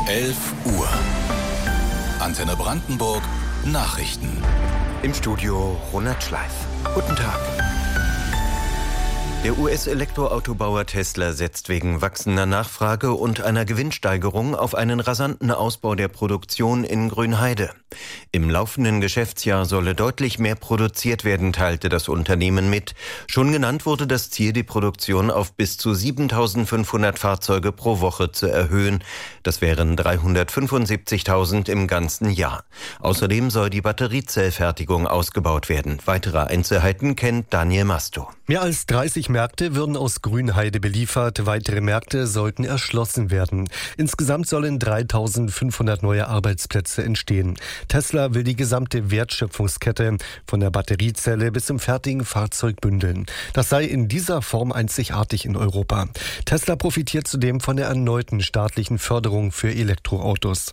11 Uhr. Antenne Brandenburg Nachrichten. Im Studio Ronald Schleif. Guten Tag. Der US-Elektroautobauer Tesla setzt wegen wachsender Nachfrage und einer Gewinnsteigerung auf einen rasanten Ausbau der Produktion in Grünheide. Im laufenden Geschäftsjahr solle deutlich mehr produziert werden, teilte das Unternehmen mit. Schon genannt wurde das Ziel, die Produktion auf bis zu 7.500 Fahrzeuge pro Woche zu erhöhen. Das wären 375.000 im ganzen Jahr. Außerdem soll die Batteriezellfertigung ausgebaut werden. Weitere Einzelheiten kennt Daniel Masto. Mehr als 30 Märkte würden aus Grünheide beliefert. Weitere Märkte sollten erschlossen werden. Insgesamt sollen 3.500 neue Arbeitsplätze entstehen. Tesla will die gesamte Wertschöpfungskette von der Batteriezelle bis zum fertigen Fahrzeug bündeln. Das sei in dieser Form einzigartig in Europa. Tesla profitiert zudem von der erneuten staatlichen Förderung für Elektroautos.